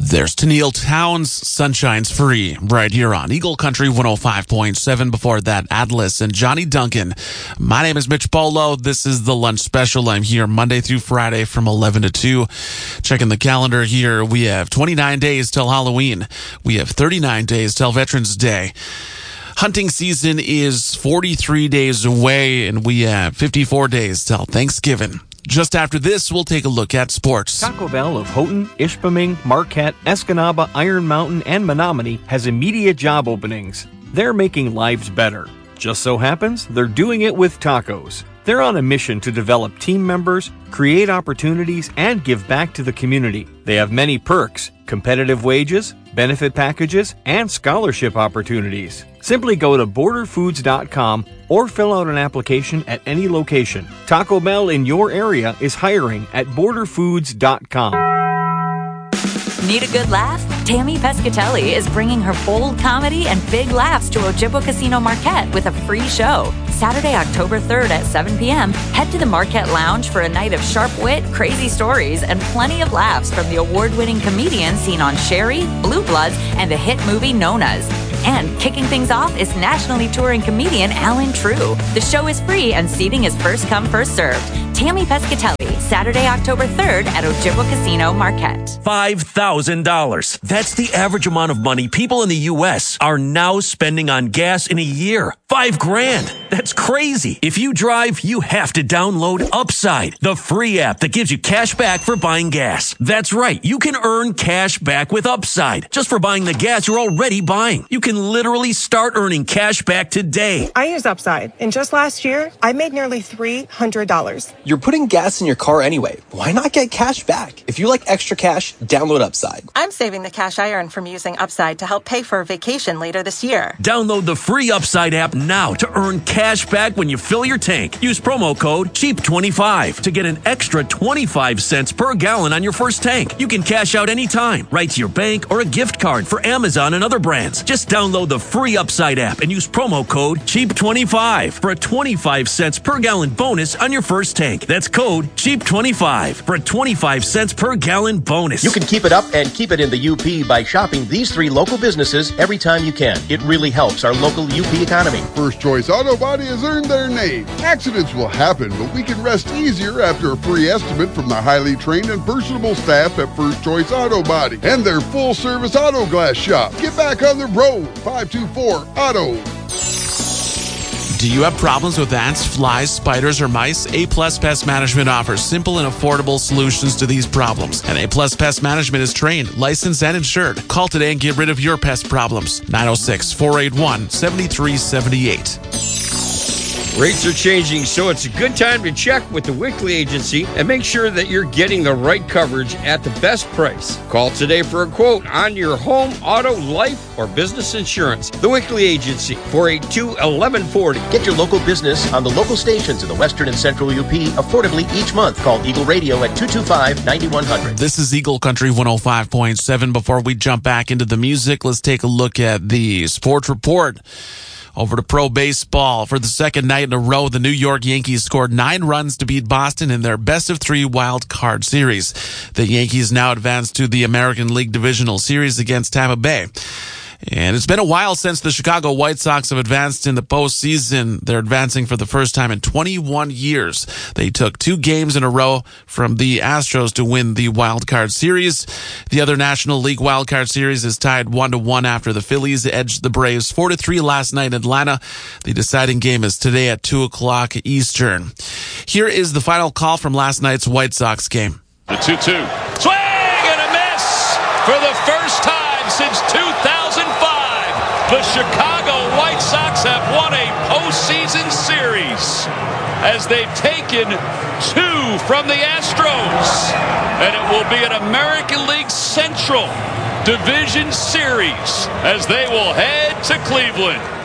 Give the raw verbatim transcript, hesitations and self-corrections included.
There's Tennille Towns, Sunshine's Free, right here on Eagle Country one oh five point seven. Before that, Atlas and Johnny Duncan. My name is Mitch Polo. This is the lunch special. I'm here Monday through Friday from eleven to two. Checking the calendar here, we have twenty-nine days till Halloween. We have thirty-nine days till Veterans Day. Hunting season is forty-three days away, and we have fifty-four days till Thanksgiving. Just after this, we'll take a look at sports. Taco Bell of Houghton, Ishpeming, Marquette, Escanaba, Iron Mountain, and Menominee has immediate job openings. They're making lives better. Just so happens, they're doing it with tacos. They're on a mission to develop team members, create opportunities, and give back to the community. They have many perks, competitive wages, benefit packages, and scholarship opportunities. Simply go to border foods dot com or fill out an application at any location. Taco Bell in your area is hiring at border foods dot com. Need a good laugh? Tammy Pescatelli is bringing her bold comedy and big laughs to Ojibwa Casino Marquette with a free show. Saturday, October third at seven p.m., head to the Marquette Lounge for a night of sharp wit, crazy stories, and plenty of laughs from the award-winning comedians seen on Sherry, Blue Bloods, and the hit movie Nonas. And kicking things off is nationally touring comedian Alan True. The show is free and seating is first come, first served. Tammy Pescatelli, Saturday, October third at Ojibwa Casino Marquette. five thousand dollars. That's the average amount of money people in the U S are now spending on gas in a year. Five grand. That's crazy. If you drive, you have to download Upside, the free app that gives you cash back for buying gas. That's right. You can earn cash back with Upside just for buying the gas you're already buying. You can literally start earning cash back today. I use Upside, and just last year, I made nearly three hundred dollars. You're putting gas in your car anyway. Why not get cash back? If you like extra cash, download Upside. I'm saving the cash I earn from using Upside to help pay for a vacation later this year. Download the free Upside app now to earn cash back when you fill your tank. Use promo code cheap twenty-five to get an extra twenty-five cents per gallon on your first tank. You can cash out anytime, right to your bank or a gift card for Amazon and other brands. Just download the free Upside app and use promo code cheap twenty-five for a twenty-five cents per gallon bonus on your first tank. That's code cheap twenty-five for a twenty-five cents per gallon bonus. You can keep it up and keep it in the U P by shopping these three local businesses every time you can. It really helps our local U P economy. First Choice Auto Body has earned their name. Accidents will happen, but we can rest easier after a free estimate from the highly trained and personable staff at First Choice Auto Body and their full-service auto glass shop. Get back on the road. five two four auto. Do you have problems with ants, flies, spiders, or mice? A-Plus Pest Management offers simple and affordable solutions to these problems. And A-Plus Pest Management is trained, licensed, and insured. Call today and get rid of your pest problems. nine oh six, four eight one, seven three seven eight. Rates are changing, so it's a good time to check with the Wickley Agency and make sure that you're getting the right coverage at the best price. Call today for a quote on your home, auto, life, or business insurance. The Wickley Agency, four eight two, one one four zero. Get your local business on the local stations in the Western and Central U P affordably each month. Call Eagle Radio at two two five, nine one zero zero. This is Eagle Country one oh five point seven. Before we jump back into the music, let's take a look at the sports report. Over to pro baseball. For the second night in a row, the New York Yankees scored nine runs to beat Boston in their best of three wild card series. The Yankees now advance to the American League Divisional Series against Tampa Bay. And it's been a while since the Chicago White Sox have advanced in the postseason. They're advancing for the first time in twenty-one years. They took two games in a row from the Astros to win the Wild Card Series. The other National League Wild Card Series is tied one to one after the Phillies edged the Braves four to three last night in Atlanta. The deciding game is today at two o'clock Eastern. Here is the final call from last night's White Sox game. The two two. Swing and a miss for the first time since two thousand five. The Chicago White Sox have won a postseason series as they've taken two from the Astros. And it will be an American League Central Division Series as they will head to Cleveland.